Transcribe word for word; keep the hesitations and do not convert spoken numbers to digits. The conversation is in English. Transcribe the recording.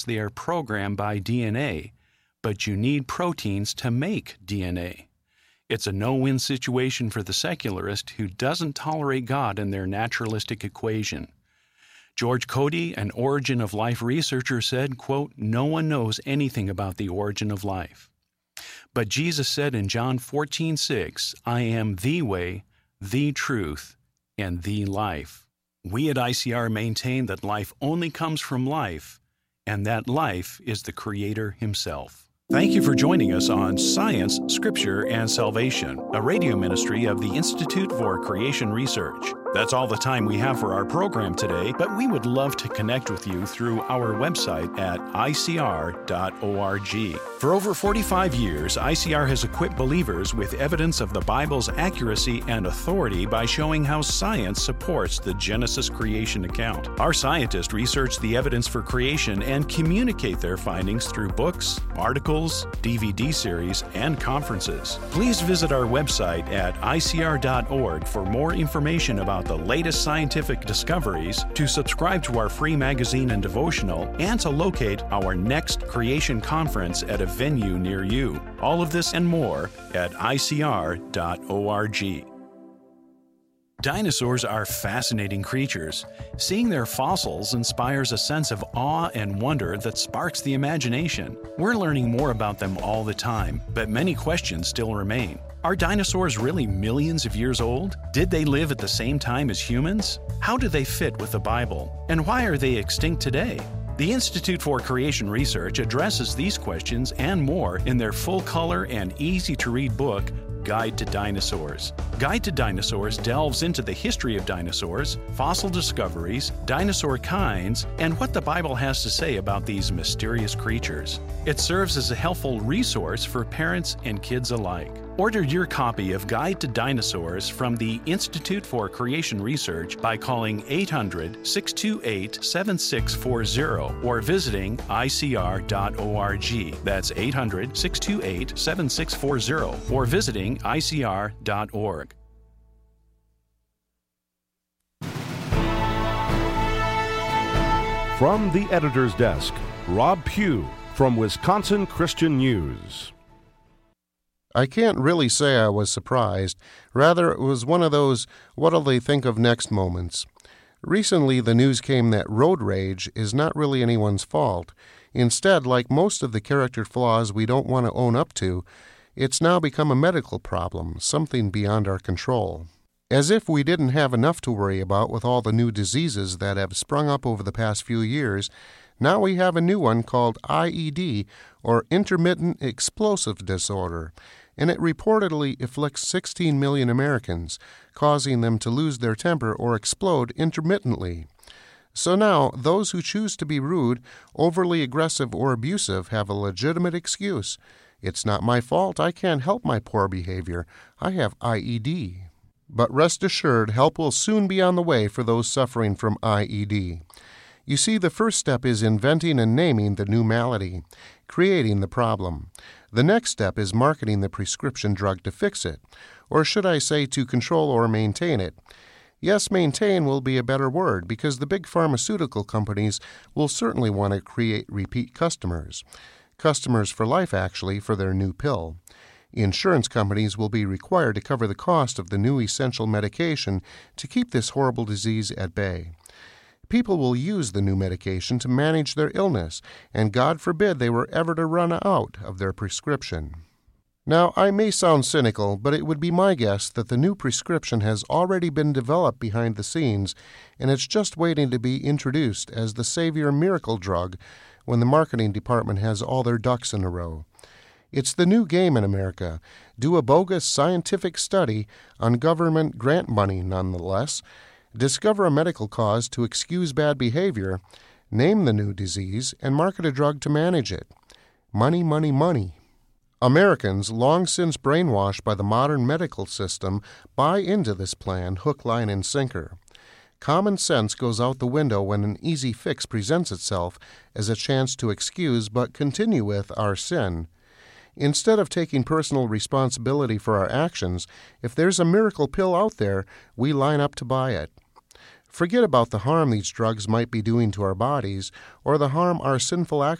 They are programmed by D N A, but you need proteins to make D N A. It's a no-win situation for the secularist who doesn't tolerate God in their naturalistic equation. George Cody, an Origin of Life researcher, said, quote, "No one knows anything about the origin of life." But Jesus said in John fourteen six, "I am the way, the truth, and the life." We at I C R maintain that life only comes from life, and that life is the Creator Himself. Thank you for joining us on Science, Scripture, and Salvation, a radio ministry of the Institute for Creation Research. That's all the time we have for our program today, but we would love to connect with you through our website at I C R dot org. For over forty-five years, I C R has equipped believers with evidence of the Bible's accuracy and authority by showing how science supports the Genesis creation account. Our scientists research the evidence for creation and communicate their findings through books, articles, D V D series, and conferences. Please visit our website at I C R dot org for more information about the latest scientific discoveries, to subscribe to our free magazine and devotional, and to locate our next creation conference at a venue near you. All of this and more at I C R dot org. Dinosaurs are fascinating creatures. Seeing their fossils inspires a sense of awe and wonder that sparks the imagination. We're learning more about them all the time, but many questions still remain. Are dinosaurs really millions of years old? Did they live at the same time as humans? How do they fit with the Bible? And why are they extinct today? The Institute for Creation Research addresses these questions and more in their full-color and easy-to-read book, Guide to Dinosaurs. Guide to Dinosaurs delves into the history of dinosaurs, fossil discoveries, dinosaur kinds, and what the Bible has to say about these mysterious creatures. It serves as a helpful resource for parents and kids alike. Order your copy of Guide to Dinosaurs from the Institute for Creation Research by calling eight hundred, six two eight, seven six four zero or visiting I C R dot org. That's eight hundred, six two eight, seven six four zero or visiting I C R dot org. From the editor's desk, Rob Pugh from Wisconsin Christian News. I can't really say I was surprised. Rather, it was one of those what'll they think of next moments. Recently, the news came that road rage is not really anyone's fault. Instead, like most of the character flaws we don't want to own up to, it's now become a medical problem, something beyond our control. As if we didn't have enough to worry about with all the new diseases that have sprung up over the past few years, now we have a new one called I E D, or Intermittent Explosive Disorder, and it reportedly afflicts sixteen million Americans, causing them to lose their temper or explode intermittently. So now, those who choose to be rude, overly aggressive, or abusive have a legitimate excuse. It's not my fault. I can't help my poor behavior. I have I E D. But rest assured, help will soon be on the way for those suffering from I E D. You see, the first step is inventing and naming the new malady, creating the problem. The next step is marketing the prescription drug to fix it, or should I say to control or maintain it. Yes, maintain will be a better word, because the big pharmaceutical companies will certainly want to create repeat customers. Customers for life, actually, for their new pill. Insurance companies will be required to cover the cost of the new essential medication to keep this horrible disease at bay. People will use the new medication to manage their illness, and God forbid they were ever to run out of their prescription. Now, I may sound cynical, but it would be my guess that the new prescription has already been developed behind the scenes, and it's just waiting to be introduced as the savior miracle drug when the marketing department has all their ducks in a row. It's the new game in America. Do a bogus scientific study on government grant money, nonetheless. Discover a medical cause to excuse bad behavior, name the new disease, and market a drug to manage it. Money, money, money. Americans, long since brainwashed by the modern medical system, buy into this plan hook, line, and sinker. Common sense goes out the window when an easy fix presents itself as a chance to excuse but continue with our sin. Instead of taking personal responsibility for our actions, if there's a miracle pill out there, we line up to buy it. Forget about the harm these drugs might be doing to our bodies or the harm our sinful actions